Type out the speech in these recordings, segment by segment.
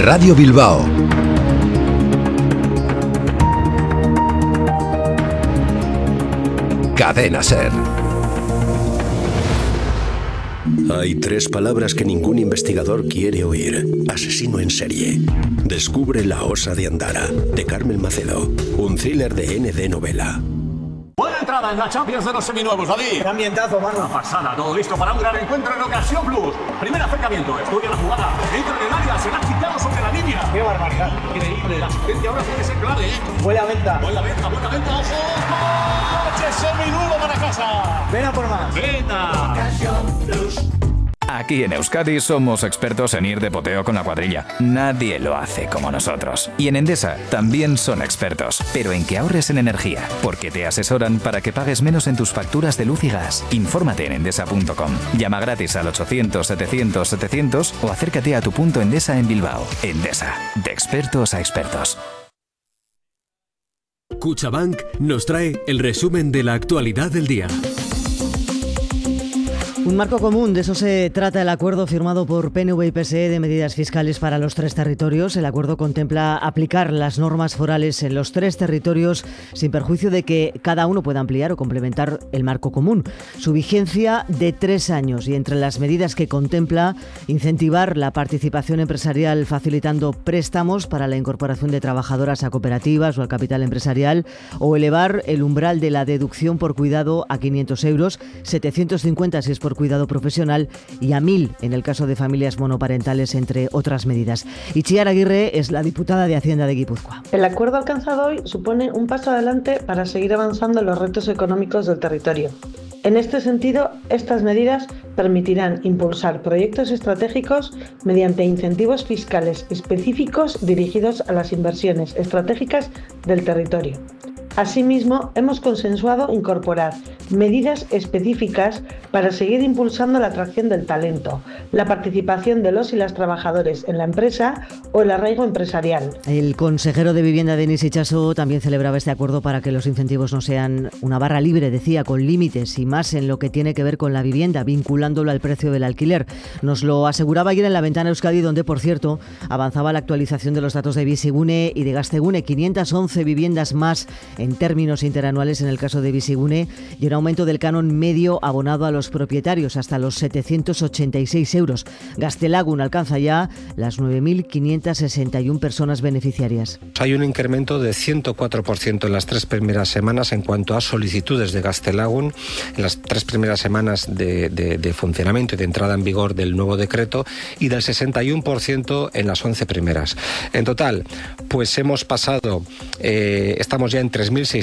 Radio Bilbao. Cadena SER. Hay 3 palabras que ningún investigador quiere oír. Asesino en serie. Descubre La osa de Andara, de Carmen Macedo. Un thriller de ND Novela. Buena entrada en la Champions de los seminuevos, David. ¡Qué ambientazo, mano! Una pasada, todo listo para un gran encuentro en Ocasión Plus. Primer acercamiento, estudia la jugada. Entra en el área, se la ha quitado sobre la línea. ¡Qué barbaridad! Increíble, la asistencia ahora tiene que ser clave, Buena venta. Buena venta, ojo. ¡Coche seminuevo para casa! Ven a por más. ¡Venta! Ocasión Plus. Aquí en Euskadi somos expertos en ir de poteo con la cuadrilla. Nadie lo hace como nosotros. Y en Endesa también son expertos, pero en que ahorres en energía, porque te asesoran para que pagues menos en tus facturas de luz y gas. Infórmate en endesa.com. Llama gratis al 800-700-700 o acércate a tu punto Endesa en Bilbao. Endesa, de expertos a expertos. Cuchabank nos trae el resumen de la actualidad del día. Un marco común, de eso se trata el acuerdo firmado por PNV y PSE de medidas fiscales para los 3 territorios. El acuerdo contempla aplicar las normas forales en los 3 territorios sin perjuicio de que cada uno pueda ampliar o complementar el marco común. Su vigencia de 3 años y entre las medidas que contempla incentivar la participación empresarial facilitando préstamos para la incorporación de trabajadoras a cooperativas o al capital empresarial o elevar el umbral de la deducción por cuidado a 500 euros, 750 si es por cuidado profesional y a 1.000 en el caso de familias monoparentales, entre otras medidas. Itziar Aguirre es la diputada de Hacienda de Guipúzcoa. El acuerdo alcanzado hoy supone un paso adelante para seguir avanzando en los retos económicos del territorio. En este sentido, estas medidas permitirán impulsar proyectos estratégicos mediante incentivos fiscales específicos dirigidos a las inversiones estratégicas del territorio. Asimismo, hemos consensuado incorporar medidas específicas para seguir impulsando la atracción del talento, la participación de los y las trabajadores en la empresa o el arraigo empresarial. El consejero de Vivienda, Denis Itxaso, también celebraba este acuerdo para que los incentivos no sean una barra libre, decía, con límites y más en lo que tiene que ver con la vivienda, vinculándolo al precio del alquiler. Nos lo aseguraba ayer en la Ventana Euskadi, donde, por cierto, avanzaba la actualización de los datos de Bizigune y de Gaztegune. 511 viviendas más en términos interanuales en el caso de Bizigune y un aumento del canon medio abonado a los propietarios hasta los 786 euros. Gaztelagun alcanza ya las 9.561 personas beneficiarias. Hay un incremento de 104% en las 3 primeras semanas en cuanto a solicitudes de Gaztelagun, en las 3 primeras semanas de funcionamiento y de entrada en vigor del nuevo decreto, y del 61% en las 11 primeras. En total, pues hemos pasado, estamos ya en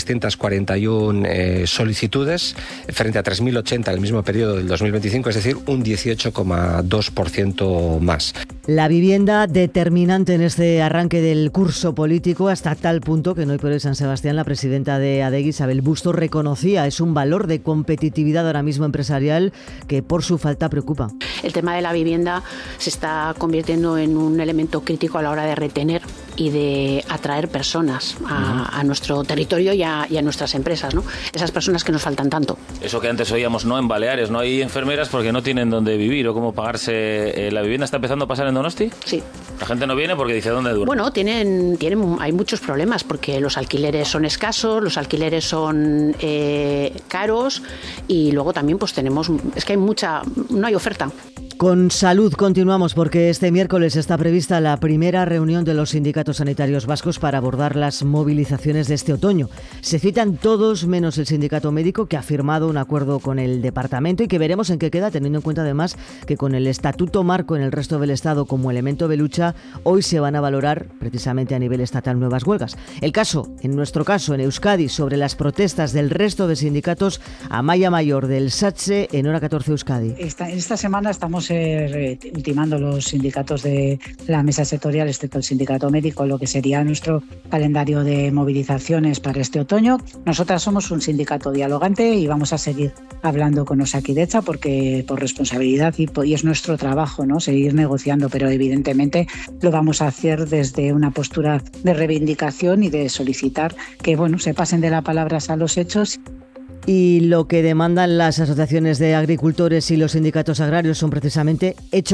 3.641 solicitudes frente a 3.080 en el mismo periodo del 2025, es decir, un 18,2% más. La vivienda determinante en este arranque del curso político, hasta tal punto que en Hoy por Hoy San Sebastián la presidenta de ADEGI, Isabel Busto, reconocía es un valor de competitividad ahora mismo empresarial que por su falta preocupa. El tema de la vivienda se está convirtiendo en un elemento crítico a la hora de retener y de atraer personas a nuestro territorio y a nuestras empresas, ¿no? Esas personas que nos faltan tanto. Eso que antes oíamos, ¿no? En Baleares no hay enfermeras porque no tienen dónde vivir o cómo pagarse la vivienda. ¿Está empezando a pasar en Donosti? Sí. La gente no viene porque dice ¿dónde duerme? Bueno, hay muchos problemas porque los alquileres son escasos, los alquileres son caros y luego también pues es que no hay oferta. Con salud continuamos porque este miércoles está prevista la primera reunión de los sindicatos sanitarios vascos para abordar las movilizaciones de este otoño. Se citan todos menos el sindicato médico, que ha firmado un acuerdo con el departamento y que veremos en qué queda, teniendo en cuenta además que con el estatuto marco en el resto del Estado como elemento de lucha, hoy se van a valorar precisamente a nivel estatal nuevas huelgas. En nuestro caso, en Euskadi, sobre las protestas del resto de sindicatos, Amaia Mayor del SATSE en Hora 14 Euskadi. Esta semana estamos ultimando los sindicatos de la mesa sectorial, excepto el sindicato médico, lo que sería nuestro calendario de movilizaciones para este otoño. Nosotras somos un sindicato dialogante y vamos a seguir hablando con Osakidetza porque por responsabilidad y es nuestro trabajo, ¿no? Seguir negociando, pero evidentemente lo vamos a hacer desde una postura de reivindicación y de solicitar que se pasen de las palabras a los hechos. Y lo que demandan las asociaciones de agricultores y los sindicatos agrarios son precisamente hechos